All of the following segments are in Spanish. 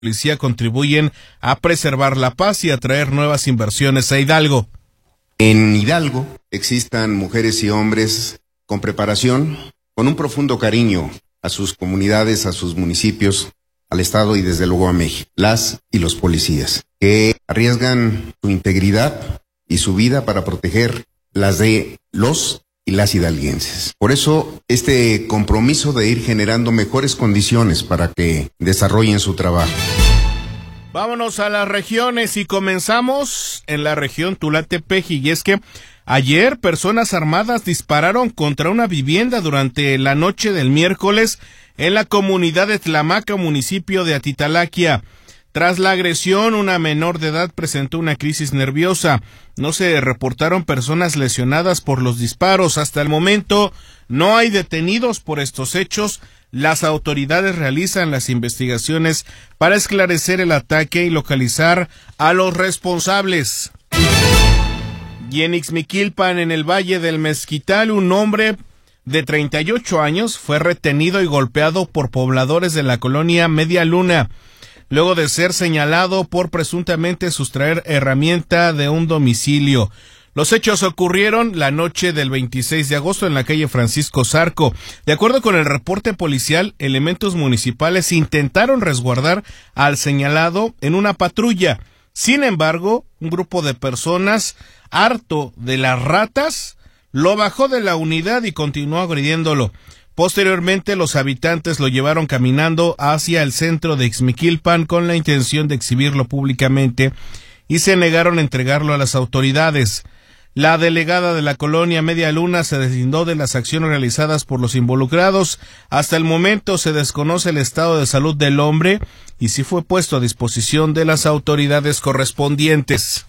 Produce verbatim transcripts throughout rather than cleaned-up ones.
policía contribuyen a preservar la paz y a traer nuevas inversiones a Hidalgo. En Hidalgo existan mujeres y hombres con preparación, con un profundo cariño a sus comunidades, a sus municipios, al Estado y desde luego a México. Las y los policías, que arriesgan su integridad y su vida para proteger las de los y las hidalguenses. Por eso, este compromiso de ir generando mejores condiciones para que desarrollen su trabajo. Vámonos a las regiones y comenzamos en la región Tula-Tepeji, y es que ayer personas armadas dispararon contra una vivienda durante la noche del miércoles en la comunidad de Tlamaca, municipio de Atitalaquia. Tras la agresión, una menor de edad presentó una crisis nerviosa. No se reportaron personas lesionadas por los disparos. Hasta el momento no hay detenidos por estos hechos. Las autoridades realizan las investigaciones para esclarecer el ataque y localizar a los responsables. Y en Ixmiquilpan, en el Valle del Mezquital, un hombre de treinta y ocho años fue retenido y golpeado por pobladores de la colonia Media Luna, luego de ser señalado por presuntamente sustraer herramienta de un domicilio. Los hechos ocurrieron la noche del veintiséis de agosto en la calle Francisco Zarco. De acuerdo con el reporte policial, elementos municipales intentaron resguardar al señalado en una patrulla. Sin embargo, un grupo de personas, harto de las ratas, lo bajó de la unidad y continuó agrediéndolo. Posteriormente, los habitantes lo llevaron caminando hacia el centro de Ixmiquilpan con la intención de exhibirlo públicamente y se negaron a entregarlo a las autoridades. La delegada de la colonia Media Luna se deslindó de las acciones realizadas por los involucrados. Hasta el momento se desconoce el estado de salud del hombre y si fue puesto a disposición de las autoridades correspondientes.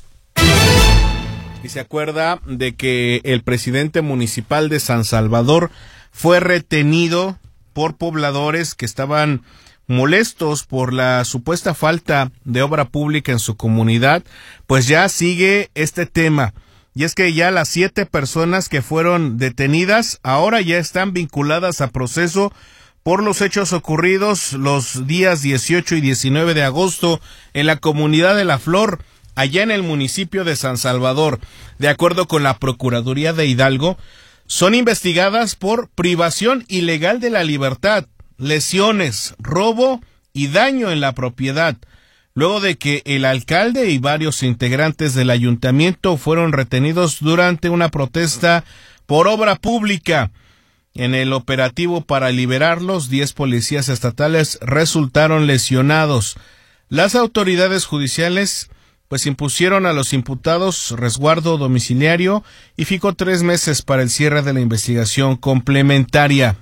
Y se acuerda de que el presidente municipal de San Salvador fue retenido por pobladores que estaban molestos por la supuesta falta de obra pública en su comunidad. Pues ya sigue este tema. Y es que ya las siete personas que fueron detenidas ahora ya están vinculadas a proceso por los hechos ocurridos los días dieciocho y diecinueve de agosto en la comunidad de La Flor, allá en el municipio de San Salvador. De acuerdo con la Procuraduría de Hidalgo, son investigadas por privación ilegal de la libertad, lesiones, robo y daño en la propiedad, luego de que el alcalde y varios integrantes del ayuntamiento fueron retenidos durante una protesta por obra pública. En el operativo para liberarlos, diez policías estatales resultaron lesionados. Las autoridades judiciales pues impusieron a los imputados resguardo domiciliario y fijó tres meses para el cierre de la investigación complementaria.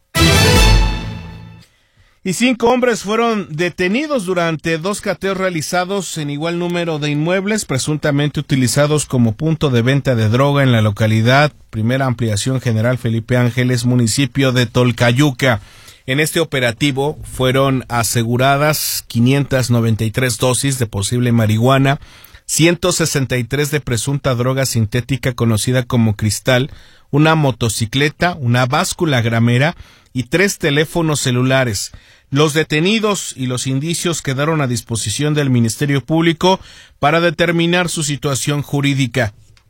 Y cinco hombres fueron detenidos durante dos cateos realizados en igual número de inmuebles presuntamente utilizados como punto de venta de droga en la localidad Primera Ampliación General Felipe Ángeles, municipio de Tolcayuca. En este operativo fueron aseguradas quinientas noventa y tres dosis de posible marihuana, ciento sesenta y tres de presunta droga sintética conocida como cristal, una motocicleta, una báscula gramera y tres teléfonos celulares. Los detenidos y los indicios quedaron a disposición del Ministerio Público para determinar su situación jurídica.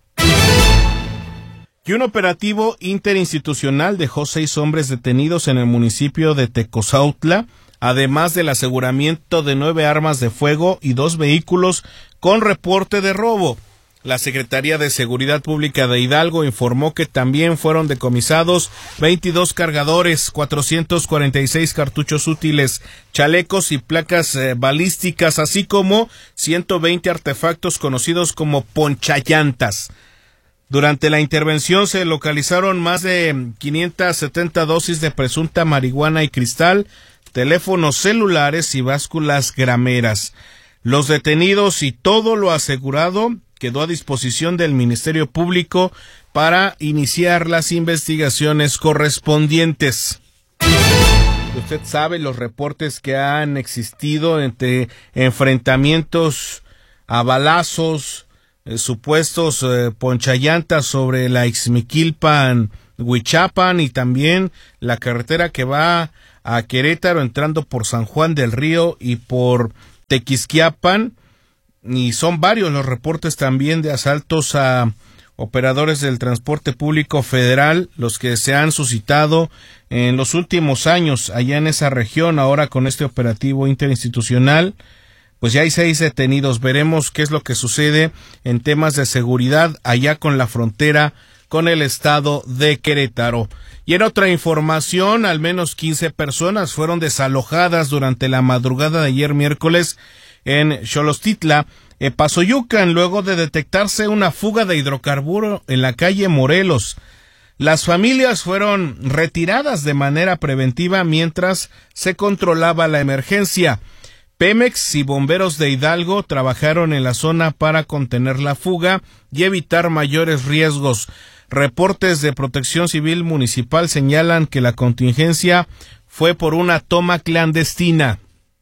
Y un operativo interinstitucional dejó seis hombres detenidos en el municipio de Tecozautla, además del aseguramiento de nueve armas de fuego y dos vehículos con reporte de robo. La Secretaría de Seguridad Pública de Hidalgo informó que también fueron decomisados veintidós cargadores, cuatrocientos cuarenta y seis cartuchos útiles, chalecos y placas eh, balísticas, así como ciento veinte artefactos conocidos como ponchallantas. Durante la intervención se localizaron más de quinientas setenta dosis de presunta marihuana y cristal, teléfonos celulares y básculas grameras. Los detenidos y todo lo asegurado quedó a disposición del Ministerio Público para iniciar las investigaciones correspondientes. Usted sabe los reportes que han existido entre enfrentamientos a balazos, Eh, supuestos eh, ponchallantas sobre la Ixmiquilpan, Huichapan y también la carretera que va a Querétaro entrando por San Juan del Río y por Tequisquiapan, y son varios los reportes también de asaltos a operadores del transporte público federal, los que se han suscitado en los últimos años allá en esa región. Ahora con este operativo interinstitucional, pues ya hay seis detenidos. Veremos qué es lo que sucede en temas de seguridad allá con la frontera con el estado de Querétaro. Y en otra información, al menos quince personas fueron desalojadas durante la madrugada de ayer miércoles en Xolostitla, Epazoyucan, luego de detectarse una fuga de hidrocarburo en la calle Morelos. Las familias fueron retiradas de manera preventiva mientras se controlaba la emergencia. Pemex y bomberos de Hidalgo trabajaron en la zona para contener la fuga y evitar mayores riesgos. Reportes de Protección Civil Municipal señalan que la contingencia fue por una toma clandestina.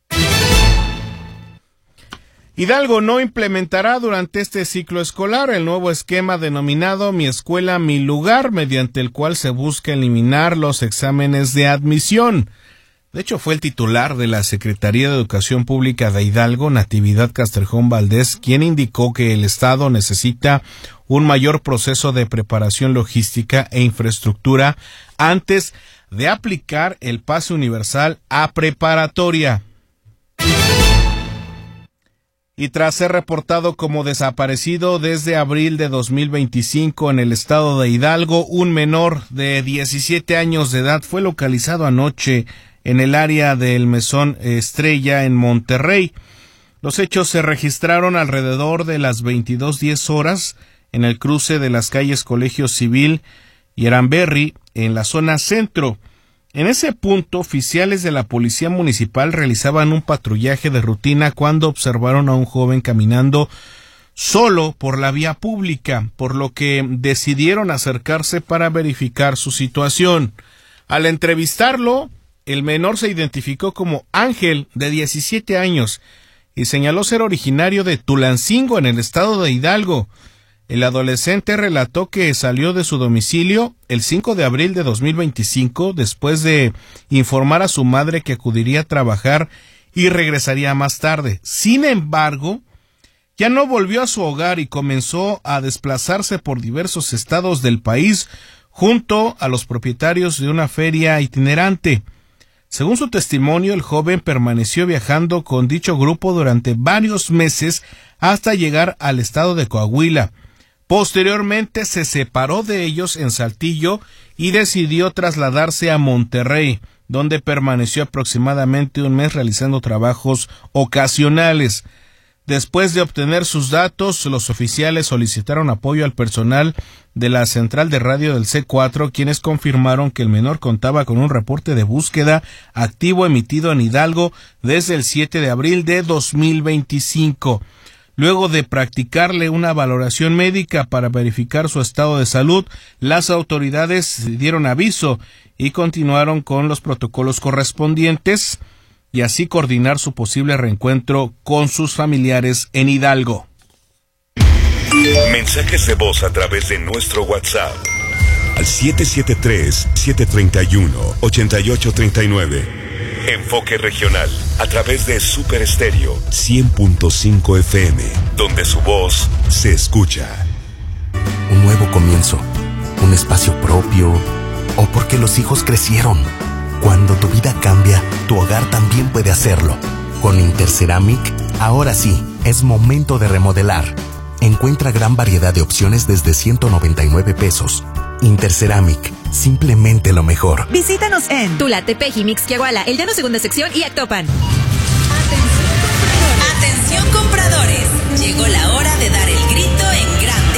Hidalgo no implementará durante este ciclo escolar el nuevo esquema denominado Mi Escuela, Mi Lugar, mediante el cual se busca eliminar los exámenes de admisión. De hecho, fue el titular de la Secretaría de Educación Pública de Hidalgo, Natividad Castrejón Valdés, quien indicó que el Estado necesita un mayor proceso de preparación logística e infraestructura antes de aplicar el pase universal a preparatoria. Y tras ser reportado como desaparecido desde abril de dos mil veinticinco en el estado de Hidalgo, un menor de diecisiete años de edad fue localizado anoche en el área del Mesón Estrella en Monterrey. Los hechos se registraron alrededor de las veintidós diez horas en el cruce de las calles Colegio Civil y Eramberri en la zona centro. En ese punto, oficiales de la Policía Municipal realizaban un patrullaje de rutina cuando observaron a un joven caminando solo por la vía pública, por lo que decidieron acercarse para verificar su situación. Al entrevistarlo, el menor se identificó como Ángel, de diecisiete años, y señaló ser originario de Tulancingo, en el estado de Hidalgo. El adolescente relató que salió de su domicilio el cinco de abril de dos mil veinticinco después de informar a su madre que acudiría a trabajar y regresaría más tarde. Sin embargo, ya no volvió a su hogar y comenzó a desplazarse por diversos estados del país junto a los propietarios de una feria itinerante. Según su testimonio, el joven permaneció viajando con dicho grupo durante varios meses hasta llegar al estado de Coahuila. Posteriormente se separó de ellos en Saltillo y decidió trasladarse a Monterrey, donde permaneció aproximadamente un mes realizando trabajos ocasionales. Después de obtener sus datos, los oficiales solicitaron apoyo al personal de la central de radio del C cuatro, quienes confirmaron que el menor contaba con un reporte de búsqueda activo emitido en Hidalgo desde el siete de abril de dos mil veinticinco. Luego de practicarle una valoración médica para verificar su estado de salud, las autoridades dieron aviso y continuaron con los protocolos correspondientes y así coordinar su posible reencuentro con sus familiares en Hidalgo. Mensajes de voz a través de nuestro WhatsApp al siete siete tres, siete tres uno, ocho ocho tres nueve. Enfoque regional a través de Super Estéreo cien punto cinco F M, donde su voz se escucha. Un nuevo comienzo, un espacio propio, o porque los hijos crecieron. Cuando tu vida cambia, tu hogar también puede hacerlo. Con Interceramic, ahora sí, es momento de remodelar. Encuentra gran variedad de opciones desde ciento noventa y nueve pesos. Interceramic, simplemente lo mejor. Visítanos en Tulatepec, Mixquiahuala, El Llano Segunda Sección y Actopan. Atención compradores, llegó la hora de dar el grito en grande.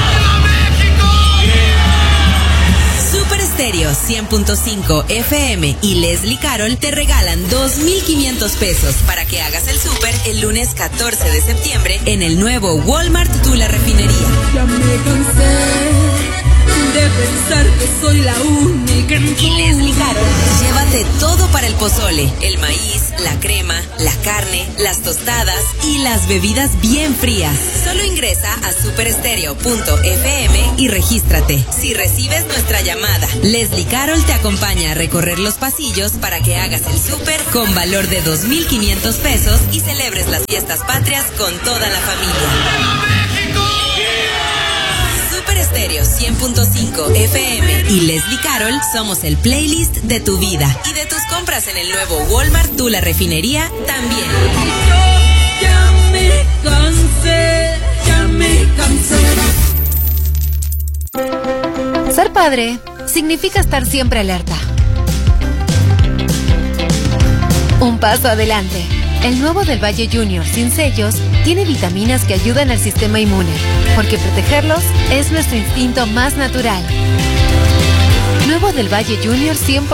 Super Estéreo cien punto cinco F M y Leslie Carol te regalan dos mil quinientos pesos para que hagas el súper el lunes catorce de septiembre en el nuevo Walmart Tula Refinería. Ya me cansé de pensar que soy la única en y Leslie Carol, llévate todo para el pozole, el maíz, la crema, la carne, las tostadas y las bebidas bien frías. Solo ingresa a superestereo punto f m y regístrate. Si recibes nuestra llamada, Leslie Carol te acompaña a recorrer los pasillos para que hagas el súper con valor de dos mil quinientos pesos y celebres las fiestas patrias con toda la familia. Super Estéreo cien punto cinco F M y Leslie Carol somos el playlist de tu vida y de tus compras en el nuevo Walmart Tula Refinería también. Yo ya me cansé, ya me cansé. Ser padre significa estar siempre alerta. Un paso adelante. El nuevo del Valle Junior sin sellos tiene vitaminas que ayudan al sistema inmune, porque protegerlos es nuestro instinto más natural. Nuevo del Valle Junior cien por ciento